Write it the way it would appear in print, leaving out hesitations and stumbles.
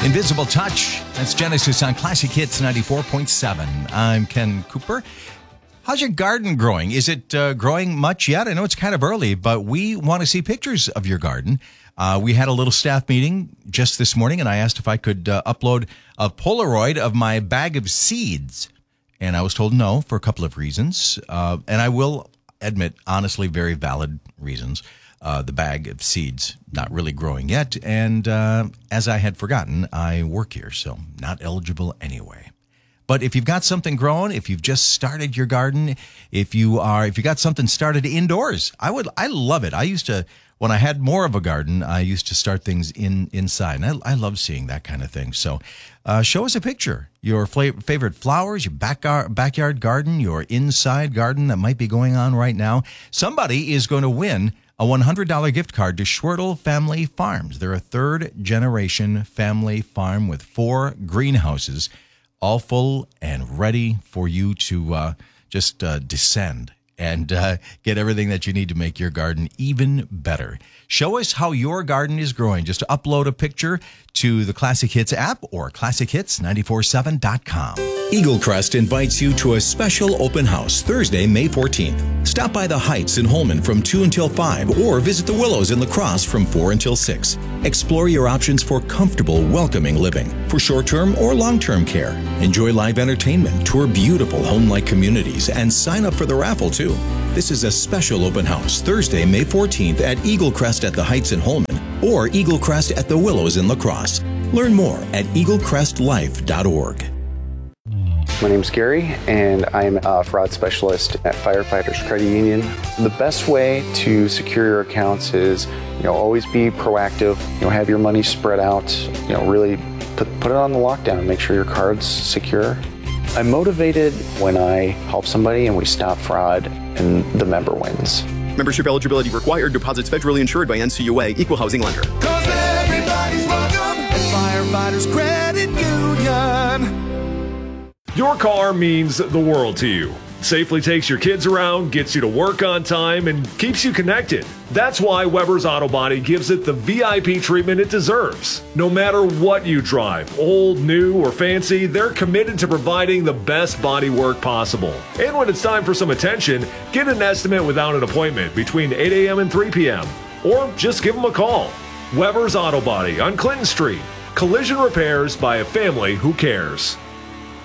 Invisible Touch. That's Genesis on Classic Hits 94.7. I'm Ken Cooper. How's your garden growing? Is it growing much yet? I know it's kind of early, but we want to see pictures of your garden. We had a little staff meeting just this morning, and I asked if I could upload a Polaroid of my bag of seeds. And I was told no for a couple of reasons. And I will admit, honestly, very valid reasons. The bag of seeds not really growing yet. And as I had forgotten, I work here, so not eligible anyway. But if you've got something growing, if you've just started your garden, if you got something started indoors, I love it. I used to, when I had more of a garden, I used to start things inside. And I love seeing that kind of thing. So show us a picture. Your favorite flowers, your backyard garden, your inside garden that might be going on right now. Somebody is going to win a $100 gift card to Schwertel Family Farms. They're a third-generation family farm with 4 greenhouses, all full and ready for you to just descend and get everything that you need to make your garden even better. Show us how your garden is growing. Just upload a picture to the Classic Hits app or ClassicHits947.com. Eaglecrest invites you to a special open house Thursday, May 14th. Stop by the Heights in Holman from 2 until 5 or visit the Willows in La Crosse from 4 until 6. Explore your options for comfortable, welcoming living for short-term or long-term care. Enjoy live entertainment, tour beautiful home-like communities, and sign up for the raffle too. This is a special open house Thursday, May 14th at Eaglecrest at the Heights in Holman or Eaglecrest at the Willows in La Crosse. Learn more at eaglecrestlife.org. My name's Gary, and I'm a fraud specialist at Firefighters Credit Union. The best way to secure your accounts is, always be proactive. Have your money spread out. Really put it on the lockdown and make sure your card's secure. I'm motivated when I help somebody and we stop fraud and the member wins. Membership eligibility required. Deposits federally insured by NCUA. Equal housing lender. 'Cause everybody's welcome at Firefighters Credit Union. Your car means the world to you. Safely takes your kids around, gets you to work on time, and keeps you connected. That's why Weber's Auto Body gives it the VIP treatment it deserves. No matter what you drive, old, new, or fancy, they're committed to providing the best body work possible. And when it's time for some attention, get an estimate without an appointment between 8 a.m. and 3 p.m. Or just give them a call. Weber's Auto Body on Clinton Street. Collision repairs by a family who cares.